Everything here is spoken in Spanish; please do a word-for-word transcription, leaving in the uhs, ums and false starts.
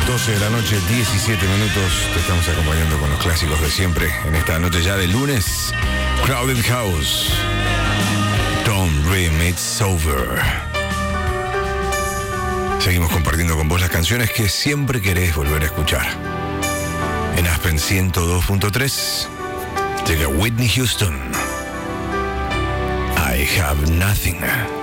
doce de la noche, diecisiete minutos. Te estamos acompañando con los clásicos de siempre. En esta noche ya de lunes, Crowded House, Don't Dream It's Over. Seguimos compartiendo con vos las canciones que siempre querés volver a escuchar. En Aspen ciento dos punto tres llega Whitney Houston. I Have Nothing.